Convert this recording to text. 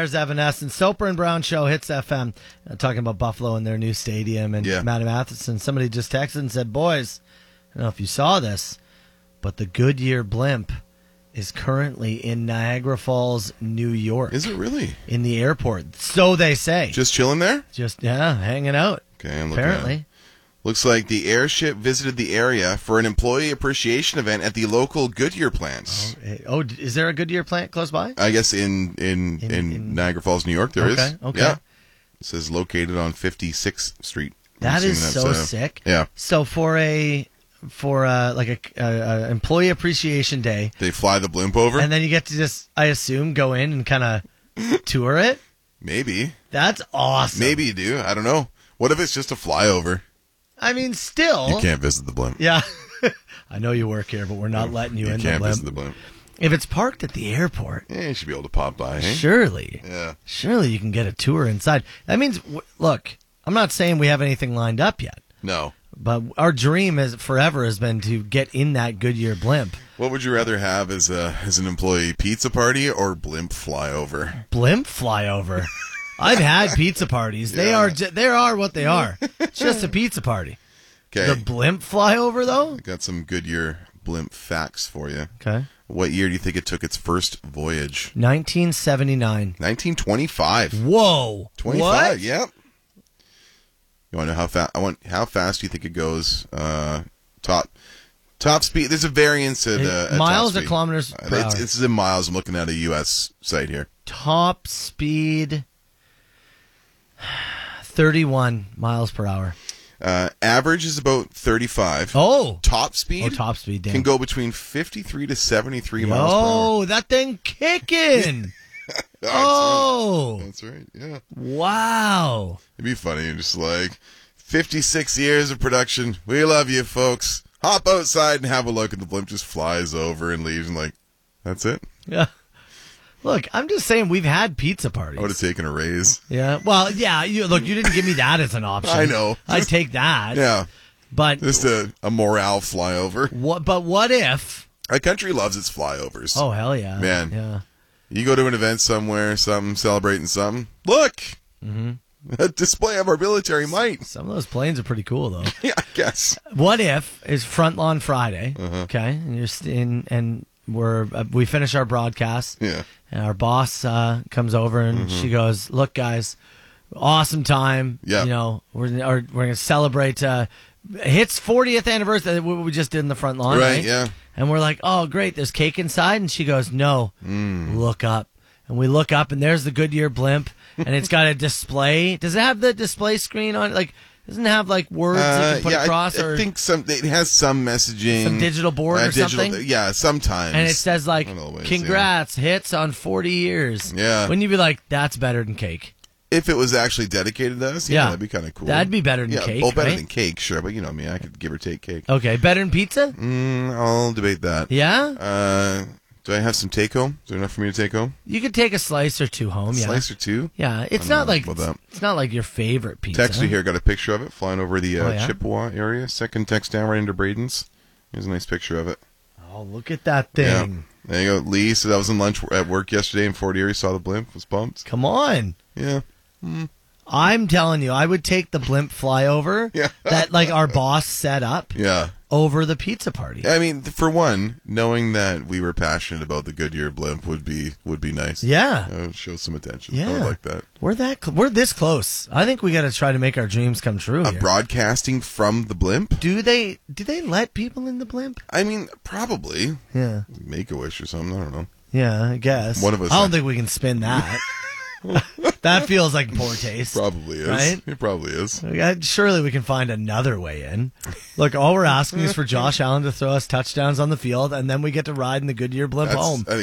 Stars, Evanescence, Soper and Brown Show, Hits FM. Talking about Buffalo and their new stadium. And Matty Matheson, somebody just texted and said, boys, I don't know if you saw this, but the Goodyear blimp is currently in Niagara Falls, New York. Is it really? In the airport. So they say. Just chilling there? Just, hanging out. Okay, I'm looking apparently. at it. Looks like the airship visited the area for an employee appreciation event at the local Goodyear plants. Oh, is there a Goodyear plant close by? I guess in Niagara Falls, New York, there is. Okay. Yeah. It says located on 56th Street. That is so sick. Yeah. So for a employee appreciation day, they fly the blimp over, and then you get to just, I assume, go in and kind of tour it. Maybe. That's awesome. Maybe you do. I don't know. What if it's just a flyover? I mean, still. You can't visit the blimp. Yeah. I know you work here, but we're not letting you in the blimp. You can't visit the blimp. If it's parked at the airport. Yeah, you should be able to pop by, hey? Surely. Yeah. Surely you can get a tour inside. That means, look, I'm not saying we have anything lined up yet. No. But our dream forever has been to get in that Goodyear blimp. What would you rather have as an employee, pizza party or blimp flyover? Blimp flyover. I've had pizza parties. They are what they are. It's just a pizza party. Okay. The blimp flyover, though? I got some Goodyear blimp facts for you. Okay. What year do you think it took its first voyage? 1979. 1925. Whoa. 25, what? Yep. You want to know how fast? How fast do you think it goes? Top speed. There's a variance at miles top or kilometers per hour? This is in miles. I'm looking at a U.S. site here. Top speed, 31 miles per hour. Average is about 35. Oh. Top speed? Top speed, damn. Can go between 53 to 73 miles per hour. Oh, that thing kicking. That's right. Yeah. Wow. It'd be funny. Just like 56 years of production. We love you, folks. Hop outside and have a look, and the blimp just flies over and leaves, and that's it. Yeah. Look, I'm just saying we've had pizza parties. I would have taken a raise. Yeah. Well, yeah. You didn't give me that as an option. I know. I'd take that. Yeah. But just a morale flyover. What if? Our country loves its flyovers. Oh, hell yeah. Man. Yeah. You go to an event somewhere, celebrating something. Look! Mm-hmm. A display of our military might. Some of those planes are pretty cool, though. Yeah, I guess. What if it's Front Lawn Friday, okay, and we finish our broadcast, yeah, and our boss comes over and she goes, "Look, guys, awesome time. Yeah, we're going to celebrate Hits 40th anniversary. What we just did in the Front Lawn, right? Yeah." And we're like, "Oh, great! There's cake inside." And she goes, "No, look up." And we look up, and there's the Goodyear blimp, and it's got a display. Does it have the display screen on it? Doesn't it have words you can put across? I think it has some messaging, some digital board or something. Yeah, sometimes. And it says "Congrats, Hits on 40 years." Yeah. Wouldn't you be like, "That's better than cake"? If it was actually dedicated to us, that'd be kind of cool. That'd be better than cake. Well, better right? than cake, sure, but you know me, I could give or take cake. Okay, better than pizza? I'll debate that. Yeah. Do I have some take home? Is there enough for me to take home? You could take a slice or two home. Yeah, slice or two. Yeah, it's not like your favorite pizza. Texter here got a picture of it flying over the Chippewa area. Second text down right into Braden's. Here's a nice picture of it. Oh, look at that thing. Yeah. There you go. Lee said I was in lunch at work yesterday in Fort Erie. Saw the blimp. Was pumped. Come on. Yeah. I'm telling you, I would take the blimp flyover that our boss set up over the pizza party. I mean, for one, knowing that we were passionate about the Goodyear blimp would be nice. Yeah. Show some attention. Yeah. I would like that. We're this close. I think we got to try to make our dreams come true here. Broadcasting from the blimp? Do they let people in the blimp? I mean, probably. Yeah. Make-A-Wish or something. I don't know. Yeah, I guess. One of us. I don't think we can spin that. That feels like poor taste. Probably is. Right? It probably is. Surely we can find another way in. Look, all we're asking is for Josh Allen to throw us touchdowns on the field, and then we get to ride in the Goodyear blimp home. I think